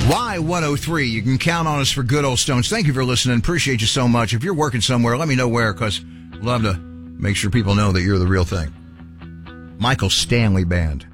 Y103. You can count on us for good old Stones. Thank you for listening. Appreciate you so much. If you're working somewhere, let me know where, because I'd love to make sure people know that you're the real thing. Michael Stanley Band.